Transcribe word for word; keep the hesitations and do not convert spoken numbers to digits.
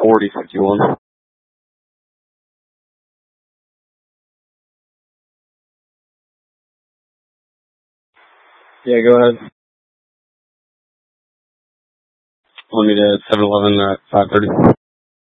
forty fifty-one. Yeah, go ahead. Want me to seven eleven at five thirty?